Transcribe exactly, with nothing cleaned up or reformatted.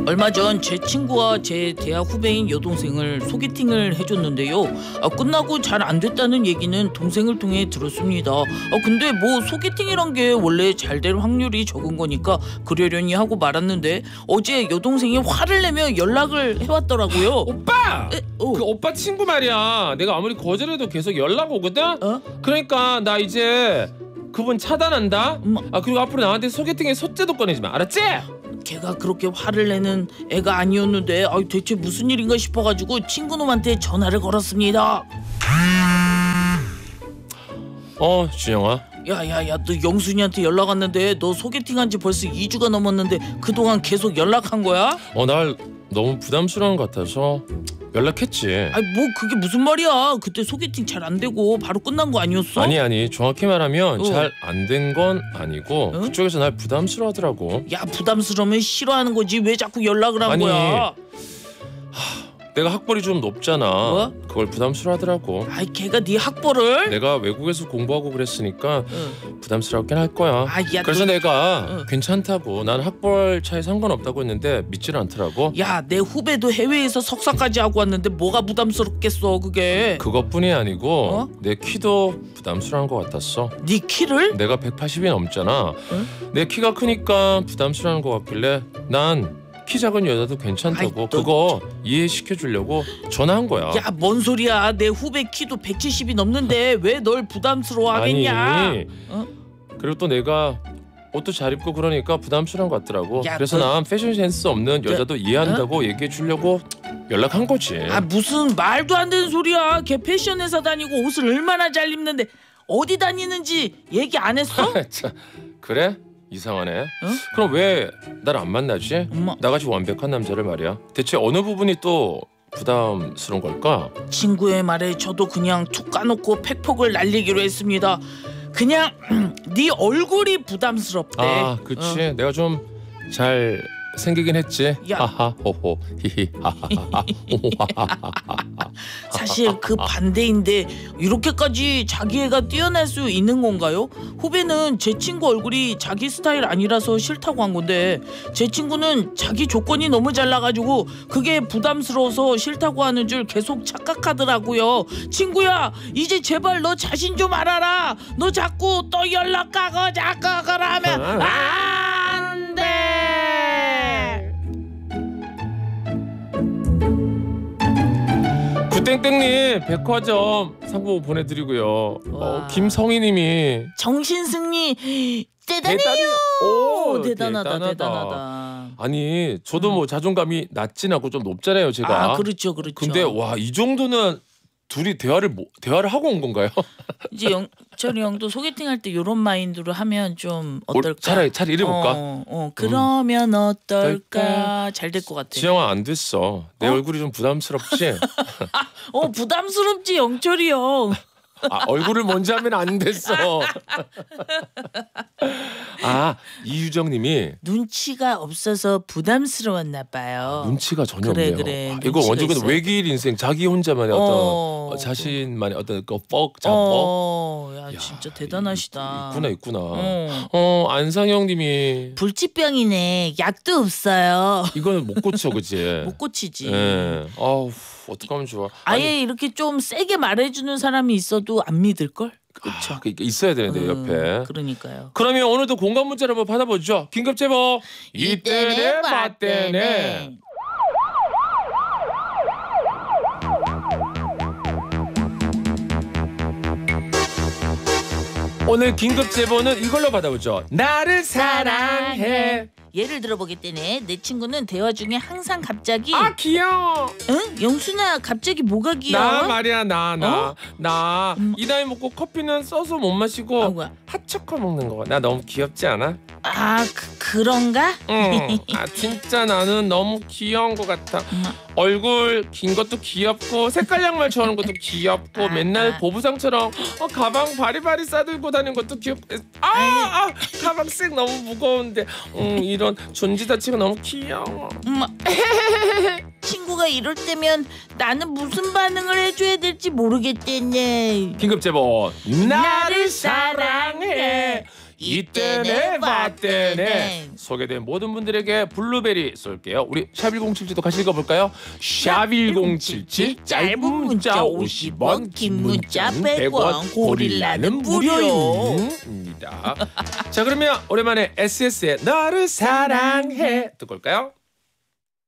얼마 전 제 친구와 제 대학 후배인 여동생을 소개팅을 해줬는데요. 아, 끝나고 잘 안 됐다는 얘기는 동생을 통해 들었습니다. 아, 근데 뭐 소개팅이란 게 원래 잘 될 확률이 적은 거니까 그러려니 하고 말았는데 어제 여동생이 화를 내며 연락을 해왔더라고요. 오빠! 에, 어. 그 오빠 친구 말이야. 내가 아무리 거절해도 계속 연락 오거든? 어? 그러니까 나 이제 그분 차단한다? 엄마. 아 그리고 앞으로 나한테 소개팅에 소재도 꺼내지 마. 알았지? 걔가 그렇게 화를 내는 애가 아니었는데 아, 대체 무슨 일인가 싶어가지고 친구놈한테 전화를 걸었습니다. 어 준영아. 야야야, 너 영순이한테 연락 왔는데 너 소개팅한 지 벌써 이 주가 넘었는데 그동안 계속 연락한 거야? 어 날 너무 부담스러운 것 같아서 연락했지. 아니 뭐 그게 무슨 말이야. 그때 소개팅 잘 안 되고 바로 끝난 거 아니었어? 아니 아니 정확히 말하면 어. 잘 안 된 건 아니고 어? 그쪽에서 날 부담스러워하더라고. 야, 부담스러우면 싫어하는 거지 왜 자꾸 연락을 한 아니, 거야? 내가 학벌이 좀 높잖아. 뭐? 그걸 부담스러워하더라고. 아이, 걔가 네 학벌을? 내가 외국에서 공부하고 그랬으니까 응. 부담스럽긴 할 거야. 아, 야, 그래서 너... 내가 응. 괜찮다고, 난 학벌 차이 상관없다고 했는데 믿질 않더라고. 야, 내 후배도 해외에서 석사까지 하고 왔는데 뭐가 부담스럽겠어 그게. 그것뿐이 아니고 어? 내 키도 부담스러운 것 같았어. 네 키를? 내가 백팔십이 넘잖아. 응? 내 키가 크니까 부담스러운 것 같길래 난 키 작은 여자도 괜찮다고. 아이, 너... 그거 이해시켜주려고 전화한 거야. 야, 뭔 소리야. 내 후배 키도 백칠십이 넘는데 왜 널 부담스러워하겠냐? 아니 어? 그리고 또 내가 옷도 잘 입고 그러니까 부담스러운 것 같더라고. 야, 그래서 너... 난 패션 센스 없는 여자도 이해한다고 얘기해 주려고 연락한 거지. 아, 무슨 말도 안 되는 소리야. 걔 패션 회사 다니고 옷을 얼마나 잘 입는데 어디 다니는지 얘기 안 했어? 자, 그래? 이상하네. 어? 그럼 왜 날 안 만나지? 엄마. 나같이 완벽한 남자를 말이야. 대체 어느 부분이 또 부담스러운 걸까? 친구의 말에 저도 그냥 툭 까놓고 팩폭을 날리기로 했습니다. 그냥 네 얼굴이 부담스럽대. 아, 그치. 어. 내가 좀 잘 생기긴 했지. 야. 하하 호호 히히 하하하 오하하하. 사실 그 반대인데 이렇게까지 자기애가 뛰어날 수 있는 건가요? 후배는 제 친구 얼굴이 자기 스타일 아니라서 싫다고 한 건데 제 친구는 자기 조건이 너무 잘나가지고 그게 부담스러워서 싫다고 하는 줄 계속 착각하더라고요. 친구야, 이제 제발 너 자신 좀 알아라. 너 자꾸 또 연락 가고 자꾸 그러면 안 돼. 구땡땡님 백화점 상품 보내드리고요. 어, 김성희님이 정신승리 대단해요. 대단해요. 오, 대단하다, 대단하다. 대단하다. 아니 저도 뭐 자존감이 낮진 않고 좀 높잖아요 제가. 아, 그렇죠, 그렇죠. 근데 와, 이 정도는 둘이 대화를 뭐, 대화를 하고 온 건가요? 이제 영철이 형도 소개팅 할 때 이런 마인드로 하면 좀 어떨까? 차라리 차라리 이래 볼까? 어, 어, 그러면 음. 어떨까? 잘 될 것 같아. 지영아 안 됐어. 내 어? 얼굴이 좀 부담스럽지? 어, 부담스럽지 영철이 형. 아, 얼굴을 먼저 하면 안 됐어. 아, 이유정님이 눈치가 없어서 부담스러웠나 봐요. 눈치가 전혀 그래, 없네요. 그래. 아, 이거 완전 근데 있어요. 외길 인생, 자기 혼자만의 어떤 어, 어, 자신만의 어떤 그 뻑, 자뻑. 어, 야, 야, 진짜 대단하시다. 있구나 있구나. 어. 어, 안상영님이 불치병이네. 약도 없어요. 이거는 못 고쳐, 그치? 못 고치지. 예. 아우, 어떡하면 좋아. 아예 아니, 이렇게 좀 세게 말해주는 사람이 있어도 안 믿을 걸. 그렇죠. 아, 그러니까 있어야 되는데 옆에. 그러니까요. 그러면 오늘도 공감 문자를 한번 받아보죠. 긴급 제보 이때네 맞대네. 오늘 긴급 제보는 이걸로 받아보죠. 나를 사랑해. 예를 들어보겠다네. 내 친구는 대화 중에 항상 갑자기 아 귀여워. 응? 영순아, 갑자기 뭐가 귀여워? 나 말이야 나 나 나 이 음. 나이 먹고 커피는 써서 못 마시고 아이고야. 핫초코 먹는 거. 나 너무 귀엽지 않아? 아, 그, 그런가? 응. 아 진짜 나는 너무 귀여운 것 같아. 음. 얼굴 긴 것도 귀엽고 색깔 양말 좋아하는 것도 귀엽고 아, 맨날 아. 보부상처럼 어, 가방 바리바리 싸들고 다니는 것도 귀엽고 아, 아 가방 씩 너무 무거운데 음, 이런 존지자체가 너무 귀여워. 엄마. 친구가 이럴 때면 나는 무슨 반응을 해줘야 될지 모르겠대네. 긴급 제보 나를 사랑해. 이때네 봤대네. 소개된 모든 분들에게 블루베리 쏠게요. 우리 샵 일공칠칠도 같이 읽어볼까요? 샵 일공칠칠 짧은 문자 오십 원, 긴 문자 백 원, 고릴라는 무료입니다. 자, 그러면 오랜만에 에스에스의 너를 사랑해 듣고 올까요?